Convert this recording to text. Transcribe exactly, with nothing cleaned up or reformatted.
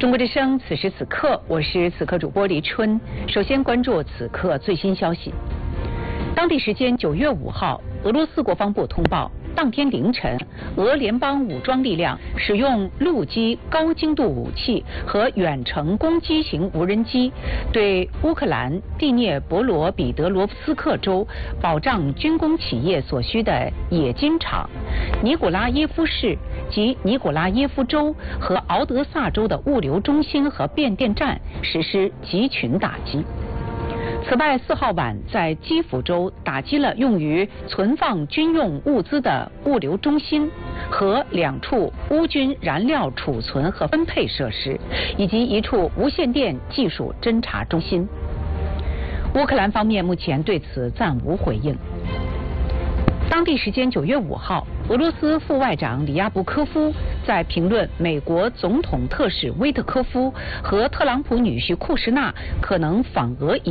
中国之声，此时此刻，我是此刻主播黎春。首先关注此刻最新消息。当地时间九月五号，俄罗斯国防部通报，当天凌晨，俄联邦武装力量使用陆基高精度武器和远程攻击型无人机，对乌克兰第聂伯罗彼得罗夫斯克州保障军工企业所需的冶金厂、尼古拉耶夫市及尼古拉耶夫州和敖德萨州的物流中心和变电站实施集群打击。此外，四号晚在基辅州打击了用于存放军用物资的物流中心和两处乌军燃料储存和分配设施，以及一处无线电技术侦察中心。乌克兰方面目前对此暂无回应。当地时间九月五号，俄罗斯副外长里亚布科夫在评论美国总统特使威特科夫和特朗普女婿库什纳可能访俄一